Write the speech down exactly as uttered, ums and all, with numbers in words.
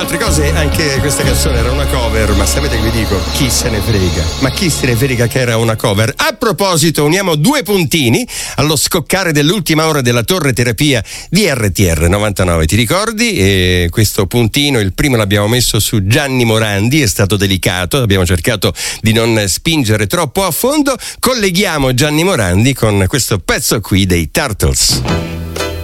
altre cose, anche questa canzone era una cover, ma sapete che vi dico? Chi se ne frega? Ma chi se ne frega che era una cover? A proposito, uniamo due puntini allo scoccare dell'ultima ora della torre terapia di R T R novantanove. Ti ricordi? E questo puntino, il primo l'abbiamo messo su Gianni Morandi, è stato delicato, abbiamo cercato di non spingere troppo a fondo. Colleghiamo Gianni Morandi con questo pezzo qui dei Turtles.